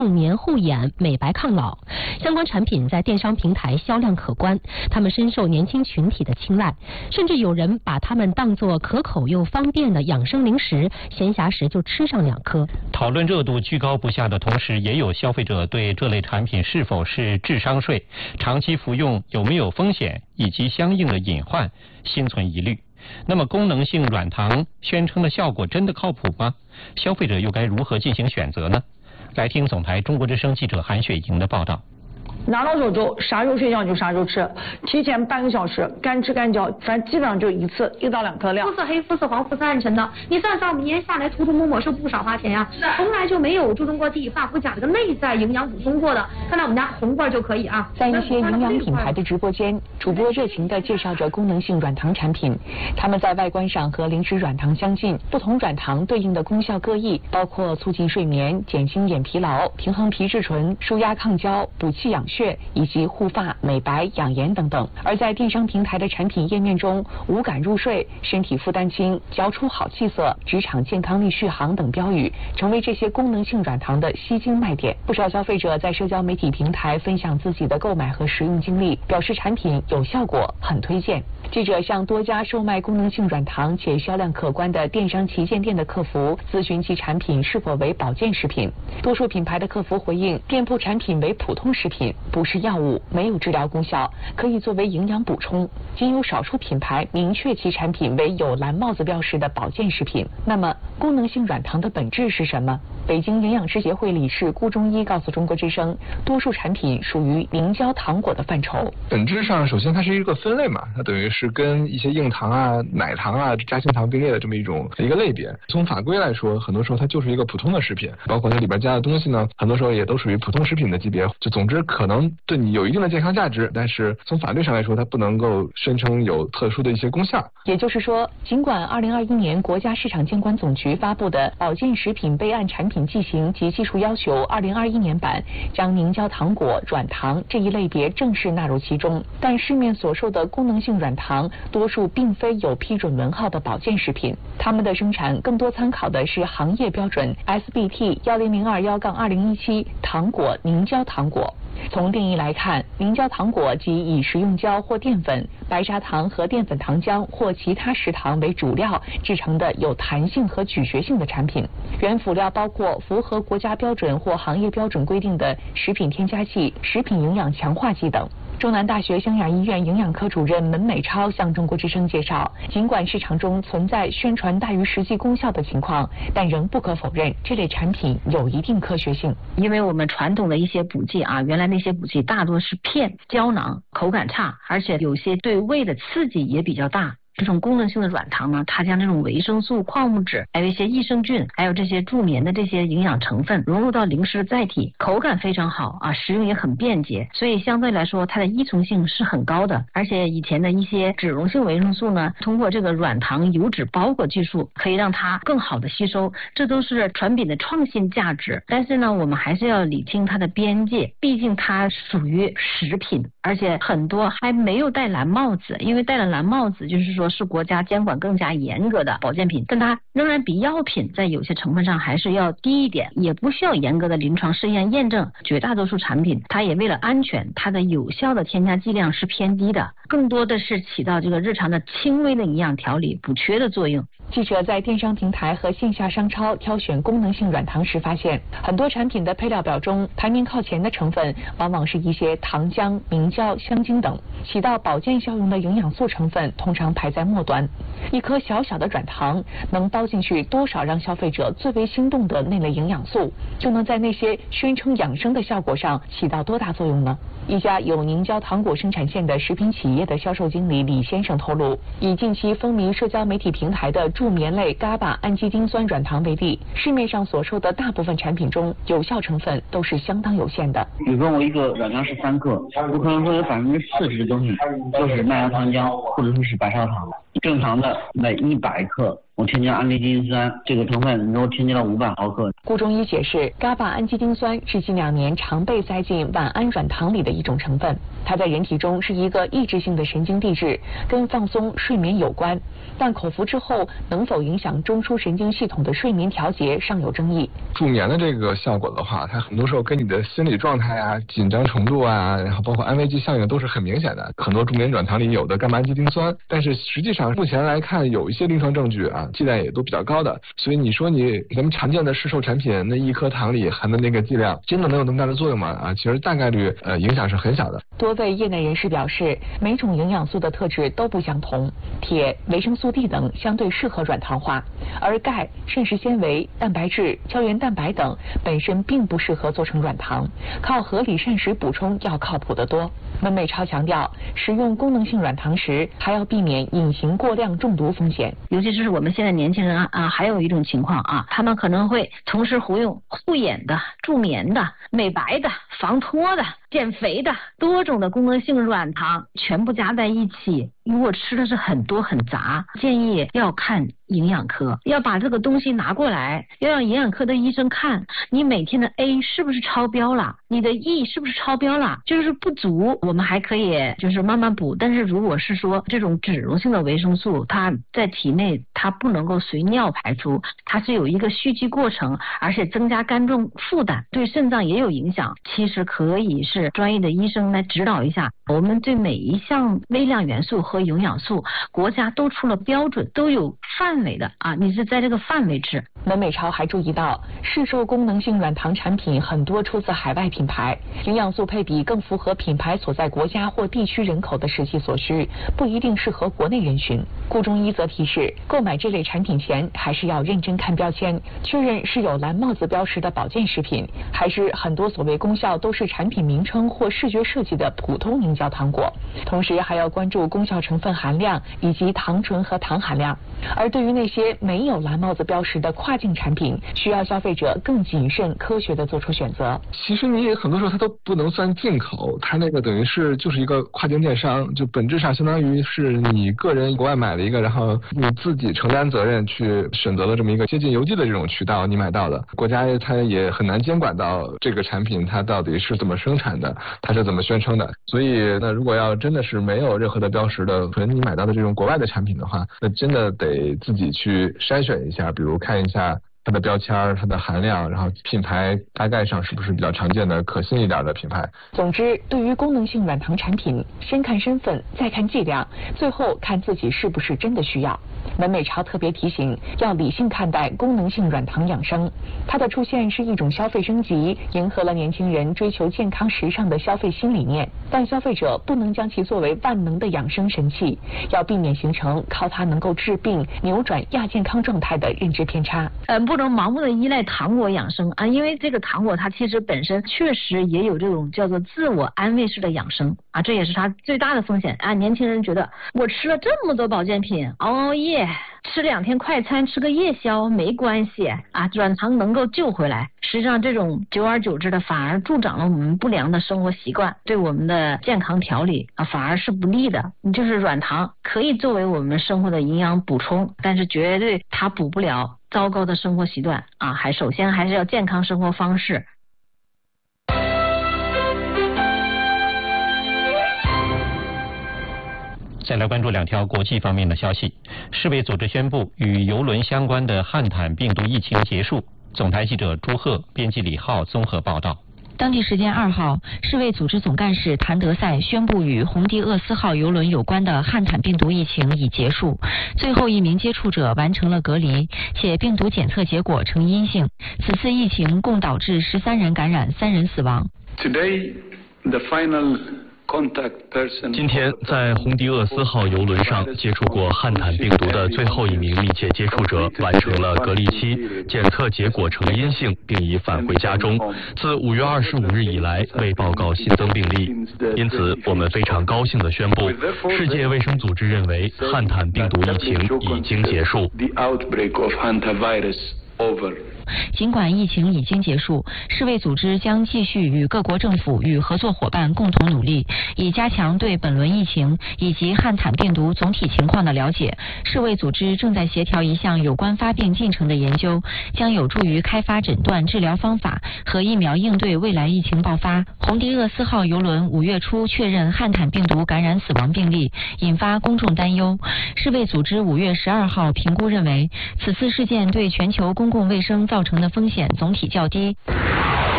助眠护眼、美白抗老。相关产品在电商平台销量可观，它们深受年轻群体的青睐，甚至有人把它们当作可口又方便的养生零食，闲暇时就吃上2颗。 讨论热度居高不下的同时，也有消费者对这类产品是否是智商税、长期服用有没有风险以及相应的隐患心存疑虑。那么功能性软糖宣称的效果真的靠谱吗？消费者又该如何进行选择呢？来听总台中国之声记者韩雪莹的报道。 拿到手之后，啥时候睡觉就啥时候吃，提前半个小时，干吃干嚼，反正基本上就一次1到2颗量。 肤色黑、肤色黄、肤色暗沉的，你算算，我们一年下来涂涂抹抹是不少花钱呀。是啊。从来就没有注重过替发肤甲这个内在营养补充过的，看到我们家红罐就可以啊。 在一些营养品牌的直播间，主播热情地介绍着功能性软糖产品，它们在外观上和零食软糖相近，不同软糖对应的功效各异，包括促进睡眠、减轻眼疲劳、平衡皮质醇、舒压抗焦、补气养血，以及护发、美白、养颜等等。而在电商平台的产品页面中，无感入睡、身体负担轻、嚼出好气色、职场健康力续航等标语，成为这些功能性软糖的吸睛卖点。不少消费者在社交媒体平台分享自己的购买和使用经历，表示产品有效果，很推荐。记者向多家售卖功能性软糖且销量可观的电商旗舰店的客服咨询其产品是否为保健食品，多数品牌的客服回应，店铺产品为普通食品，不是药物，没有治疗功效，可以作为营养补充。仅有少数品牌明确其产品为有蓝帽子标识的保健食品。那么，功能性软糖的本质是什么？北京营养师协会理事顾中医告诉中国之声，多数产品属于凝胶糖果的范畴。 本质上，首先它是一个分类嘛，它等于是跟一些硬糖啊、奶糖啊、夹心糖并列的这么一个类别。从法规来说，很多时候它就是一个普通的食品，包括它里边加的东西呢，很多时候也都属于普通食品的级别。就总之可能对你有一定的健康价值，但是从法律上来说，它不能够声称有特殊的一些功效。 也就是说，尽管2021年国家市场监管总局发布的保健食品备案产品剂型及技术要求2021年版将凝胶糖果、软糖这一类别正式纳入其中，但市面所售的功能性软糖多数并非有批准文号的保健食品，它们的生产更多参考的是行业标准 SBT10021-2017 糖果凝胶糖果。从定义来看，凝胶糖果即以食用胶或淀粉、白砂糖和淀粉糖浆或其他食糖为主料制成的有弹性和咀嚼性的产品，原辅料包括符合国家标准或行业标准规定的食品添加剂、食品营养强化剂等。中南大学湘雅医院营养科主任门美超向中国之声介绍，尽管市场中存在宣传大于实际功效的情况，但仍不可否认这类产品有一定科学性。 因为我们传统的一些补剂啊，原来那些补剂大多是片、胶囊，口感差，而且有些对胃的刺激也比较大。这种功能性的软糖呢，它将这种维生素、矿物质，还有一些益生菌，还有这些助眠的这些营养成分融入到零食的载体，口感非常好啊，食用也很便捷，所以相对来说它的依从性是很高的。而且以前的一些脂溶性维生素呢，通过这个软糖油脂包裹技术，可以让它更好的吸收，这都是产品的创新价值。但是呢，我们还是要理清它的边界，毕竟它属于食品，而且很多还没有戴蓝帽子，因为戴了蓝帽子就是说是国家监管更加严格的保健品，但它仍然比药品在有些成分上还是要低一点，也不需要严格的临床试验验证。绝大多数产品它也为了安全，它的有效的添加剂量是偏低的，更多的是起到这个日常的轻微的营养调理、补缺的作用。 记者在电商平台和线下商超挑选功能性软糖时发现，很多产品的配料表中排名靠前的成分往往是一些糖浆、明胶、香精等，起到保健效用的营养素成分通常排在末端。一颗小小的软糖能包进去多少让消费者最为心动的那类营养素，就能在那些宣称养生的效果上起到多大作用呢？一家有凝胶糖果生产线的食品企业的销售经理李先生透露，以近期风靡社交媒体平台的助眠类GABA氨基丁酸软糖为例，市面上所售的大部分产品中有效成分都是相当有限的。 比如说我一个软糖13克，我可能说有40%的东西就是麦芽糖浆或者说是白砂糖，正常的每100克我添加氨基丁酸，这个成分能够添加到500毫克。 顾中医解释，GABA 氨基丁酸是近2年常被塞进晚安软糖里的一种成分，它在人体中是一个抑制性的神经递质，跟放松睡眠有关，但口服之后能否影响中枢神经系统的睡眠调节尚有争议。 助眠的这个效果的话，它很多时候跟你的心理状态啊、紧张程度啊，然后包括安慰剂效应都是很明显的。很多助眠软糖里有的伽马氨基丁酸，但是实际上目前来看有一些临床证据啊，剂量也都比较高的。所以你说咱们常见的市售产品那1颗糖里含的那个剂量，真的能有那么大的作用吗？啊，其实大概率影响是很小的。 多位业内人士表示，每种营养素的特质都不相同，铁、维生素 D 等相对适合软糖化，而钙、膳食纤维、蛋白质、胶原蛋白等本身并不适合做成软糖，靠合理膳食补充要靠谱得多。温美超强调，使用功能性软糖时还要避免隐形过量中毒风险。 尤其是我们现在年轻人啊，还有一种情况啊，他们可能会同时服用护眼的、助眠的、美白的、防脱的、减肥的多种的功能性软糖全部加在一起，如果吃的是很多很杂，建议要看营养科，要把这个东西拿过来，要让营养科的医生看你每天的 A 是不是超标了，你的 E 是不是超标了，就是不足我们还可以就是慢慢补，但是如果是说这种脂溶性的维生素，它在体内它不能够随尿排出，它是有一个蓄积过程，而且增加肝脏负担，对肾脏也有影响。其实可以是专业的医生来指导一下。我们对每一项微量元素和营养素，国家都出了标准，都有范围的啊，你是在这个范围吃。 文美超还注意到，市售功能性软糖产品很多出自海外品牌，营养素配比更符合品牌所在国家或地区人口的实际所需，不一定适合国内人群。顾中医则提示，购买这类产品前还是要认真看标签，确认是有蓝帽子标识的保健食品，还是很多所谓功效都是产品名称或视觉设计的普通凝胶糖果。同时还要关注功效成分含量以及糖醇和糖含量。而对于那些没有蓝帽子标识的跨境产品，需要消费者更谨慎科学的做出选择。 其实你很多时候它都不能算进口，它那个等于是就是一个跨境电商，就本质上相当于是你个人国外买了一个，然后你自己承担责任去选择了这么一个接近邮寄的这种渠道，你买到的，国家它也很难监管到这个产品它到底是怎么生产的，它是怎么宣称的。所以那如果要真的是没有任何的标识的纯你买到的这种国外的产品的话，那真的得自己去筛选一下，比如看一下它的标签、它的含量，然后品牌大概上是不是比较常见的可信一点的品牌。 总之，对于功能性软糖产品，先看身份，再看剂量，最后看自己是不是真的需要。文美超特别提醒，要理性看待功能性软糖养生，它的出现是一种消费升级，迎合了年轻人追求健康时尚的消费新理念，但消费者不能将其作为万能的养生神器，要避免形成靠它能够治病、扭转亚健康状态的认知偏差。 不能盲目的依赖糖果养生啊，因为这个糖果它其实本身确实也有这种叫做自我安慰式的养生啊，这也是它最大的风险啊。年轻人觉得我吃了这么多保健品，熬夜吃2天快餐，吃个夜宵没关系啊，软糖能够救回来。实际上这种久而久之的反而助长了我们不良的生活习惯，对我们的健康调理啊反而是不利的。就是软糖可以作为我们生活的营养补充，但是绝对它补不了糟糕的生活习惯啊，首先还是要健康生活方式。 再来关注2条国际方面的消息。世卫组织宣布，与邮轮相关的汉坦病毒疫情结束。总台记者朱鹤，编辑李浩综合报道。 当地时间2号，世卫组织总干事谭德赛宣布，与红迪厄斯号邮轮有关的汉坦病毒疫情已结束，最后1名接触者完成了隔离，且病毒检测结果呈阴性。此次疫情共导致13人感染，3人死亡。 今天，在红迪厄斯号邮轮上接触过汉坦病毒的最后1名密切接触者完成了隔离期，检测结果呈阴性，并已返回家中。自5月25日以来未报告新增病例，因此我们非常高兴地宣布，世界卫生组织认为汉坦病毒疫情已经结束。 尽管疫情已经结束，世卫组织将继续与各国政府与合作伙伴共同努力，以加强对本轮疫情以及汉坦病毒总体情况的了解。世卫组织正在协调一项有关发病进程的研究，将有助于开发诊断、治疗方法和疫苗应对未来疫情爆发。红迪厄斯号邮轮5月初确认汉坦病毒感染死亡病例，引发公众担忧。世卫组织5月12号评估认为，此次事件对全球公共卫生造成的风险总体较低。